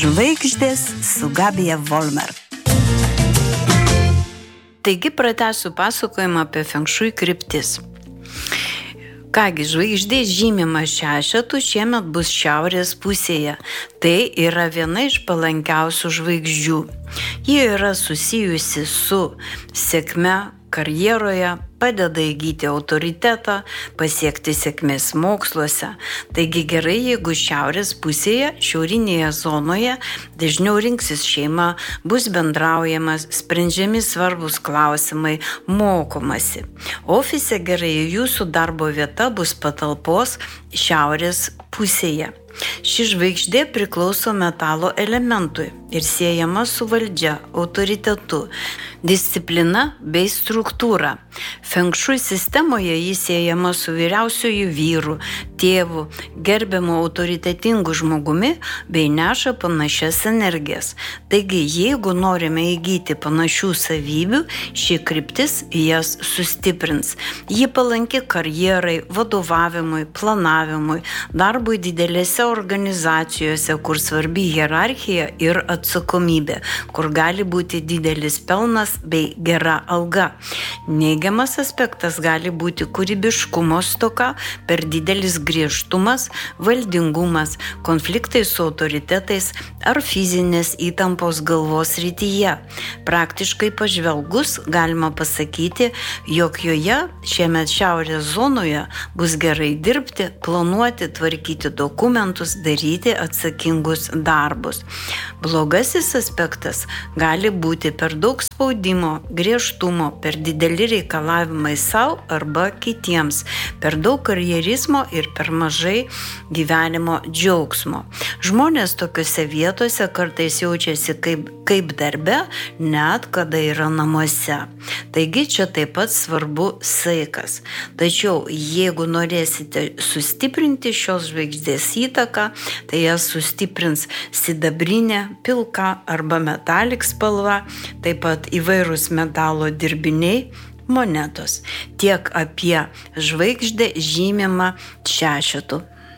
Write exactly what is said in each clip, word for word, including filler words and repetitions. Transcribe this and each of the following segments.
Žvaigždės su Gabija Volmer. Taigi pratęsiu pasakojimą apie Feng Shui kryptis. Kągi, žvaigždė žymima šešetu šiemet bus šiaurės pusėje. Tai yra viena iš palankiausių žvaigždžių. Ji yra susijusi su sėkme karjeroje, padeda įgyti autoritetą, pasiekti sėkmės moksluose. Taigi gerai, jeigu šiaurės pusėje, šiaurinėje zonoje dažniau rinksis šeima, bus bendraujamas, sprendžiami svarbus klausimai, mokomasi. Ofise gerai, jūsų darbo vieta bus patalpos šiaurės pusėje. Ši žvaigždė priklauso metalo elementui ir siejama su valdžia, autoritetu, disciplina bei struktūra. Feng Shui sistemoje jis siejama su vyriausiuoju vyru, tėvu, gerbiamu autoritetingu žmogumi bei neša panašias energijas. Taigi, jeigu norime įgyti panašių savybių, ši kryptis jas sustiprins. Ji palanki karjerai, vadovavimui, planavimui, darbui didelėse organizacijose, kur svarbi hierarchija ir atsakomybė, kur gali būti didelis pelnas bei gera alga. Neigiamas aspektas gali būti kūrybiškumo stoka, per didelis griežtumas, valdingumas, konfliktai su autoritetais ar fizinės įtampos galvos rytyje. Praktiškai pažvelgus galima pasakyti, jog joje šiemet šiaurės zonoje bus gerai dirbti, planuoti, tvarkyti dokumentus, daryti atsakingus darbus. Blogasis aspektas gali būti per daug spaudimo, griežtumo, per dideli reikalavimai savo arba kitiems, per daug karjerizmo ir per mažai gyvenimo džiaugsmo. Žmonės tokiuose vietose kartais jaučiasi kaip, kaip darbe, net kada yra namuose. Taigi čia taip pat svarbu saikas. Tačiau jeigu norėsite sustiprinti šios žvaigždės įtaką, tai jas sustiprins sidabrinė, pilka arba metalik spalva, taip pat įvairūs metalo dirbiniai, monetos. Tiek apie žvaigždę žymimą šešetu.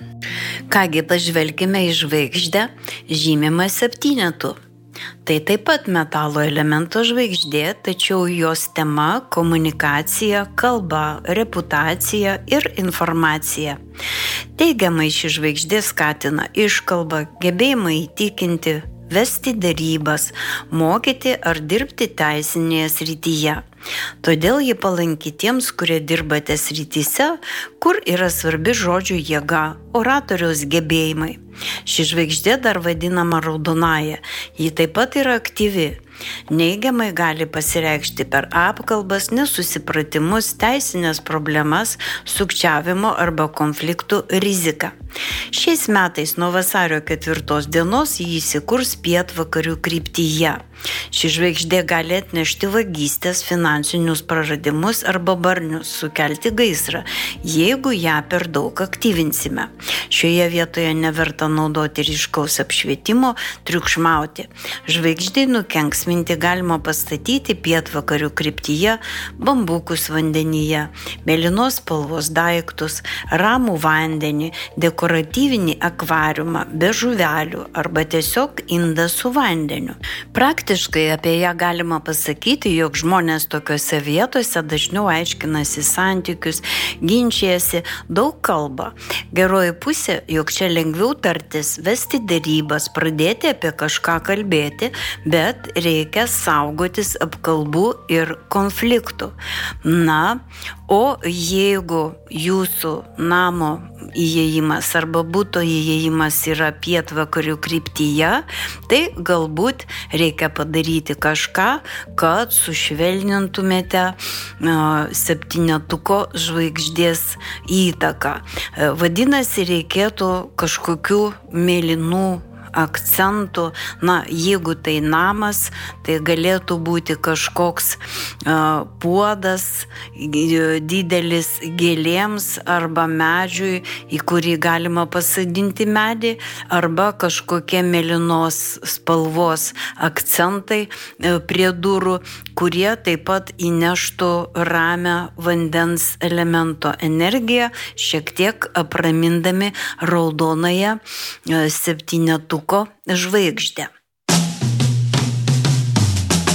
Kągi, pažvelkime į žvaigždę žymimą septynetu. Tai taip pat metalo elemento žvaigždė, tačiau jos tema – komunikacija, kalba, reputacija ir informacija. Teigiamai ši žvaigždė skatina iškalbą, gebėjimą įtikinti, vesti derybas, mokyti ar dirbti teisinėje srityje. Todėl ji palanki tiems, kurie dirbate srityse, kur yra svarbi žodžių jėga, oratoriaus gebėjimai. Ši žvaigždė dar vadinama raudonąja, ji taip pat yra aktyvi. Neigiamai gali pasireikšti per apkalbas, nesusipratimus, teisinės problemas, sukčiavimo arba konfliktų riziką. Šiais metais nuo vasario ketvirtos dienos jį įsikurs pietvakarių kryptyje. Ši žvaigždė gali atnešti vagystės, finansinius praradimus arba barnius, sukelti gaisrą, jeigu ją per daug aktyvinsime. Šioje vietoje neverta naudoti ryškaus apšvietimo, triukšmauti. Žvaigždei nukenksminti galima pastatyti pietvakarių kryptyje bambukus vandenyje, mėlynos spalvos daiktus, ramų vandenį, dekoratyvinį akvariumą be žuvelių arba tiesiog indą su vandeniu. Praktiškai apie ją galima pasakyti, jog žmonės tokiose vietose dažniau aiškinasi santykius, ginčijasi, daug kalba. Geroji pusė, jog čia lengviau tartis, vesti derybas, pradėti apie kažką kalbėti, bet reikia saugotis apkalbų ir konfliktų. Na, o jeigu jūsų namo įėjimas arba buto įėjimas yra pietvakarių kryptyje, tai galbūt reikia padaryti kažką, kad sušvelnintumėte septynetuko žvaigždės įtaką. Vadinasi, reikėtų kažkokių mėlynų akcentų. Na, jeigu tai namas, tai galėtų būti kažkoks uh, puodas didelis gėlėms arba medžiui, į kurį galima pasodinti medį, arba kažkokie mėlynos spalvos akcentai uh, prie durų, kurie taip pat įneštų ramią vandens elemento energiją, šiek tiek apramindami raudonąją uh, septynetuko pasirinko žvaigždę.